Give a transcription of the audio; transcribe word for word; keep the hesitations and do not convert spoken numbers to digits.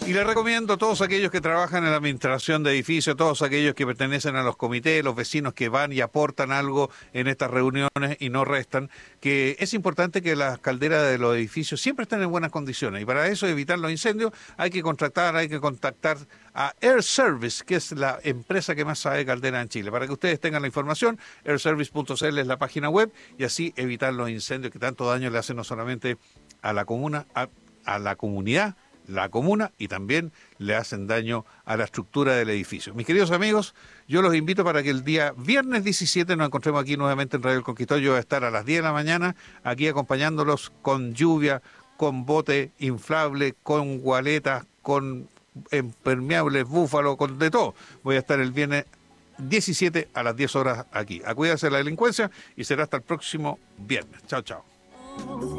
Y les recomiendo a todos aquellos que trabajan en la administración de edificios, todos aquellos que pertenecen a los comités, los vecinos que van y aportan algo en estas reuniones y no restan, que es importante que las calderas de los edificios siempre estén en buenas condiciones. Y para eso, evitar los incendios, hay que contratar, hay que contactar a Air Service, que es la empresa que más sabe de calderas en Chile. Para que ustedes tengan la información, air service punto c l es la página web, y así evitar los incendios que tanto daño le hacen no solamente a la comuna, a, a la comunidad, la comuna, y también le hacen daño a la estructura del edificio. Mis queridos amigos, yo los invito para que el día viernes diecisiete nos encontremos aquí nuevamente en Radio El Conquistador. Yo voy a estar a las diez de la mañana aquí acompañándolos con lluvia, con bote inflable, con gualetas, con impermeables, búfalo, con de todo. Voy a estar el viernes diecisiete a las diez horas aquí. A cuidarse de la delincuencia y será hasta el próximo viernes. Chao, chao.